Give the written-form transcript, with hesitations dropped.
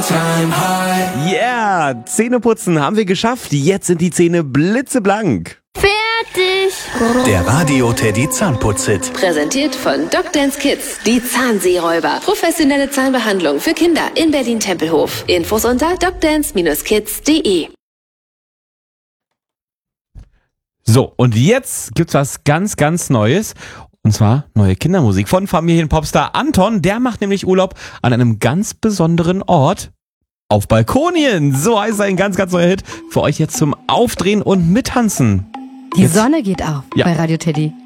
Yeah, Zähneputzen haben wir geschafft. Jetzt sind die Zähne blitzeblank. Fertig. Der Radio-Teddy Zahnputz-Hit. Präsentiert von Dr. Kids, die Zahnseeräuber. Professionelle Zahnbehandlung für Kinder in Berlin-Tempelhof. Infos unter docdance-kids.de. So, und jetzt gibt's was ganz, ganz Neues. Und zwar neue Kindermusik von Familienpopstar Anton. Der macht nämlich Urlaub an einem ganz besonderen Ort. Auf Balkonien. So heißt ein ganz, ganz neuer Hit. Für euch jetzt zum Aufdrehen und Mittanzen. Die Sonne geht auf Ja. bei Radio Teddy.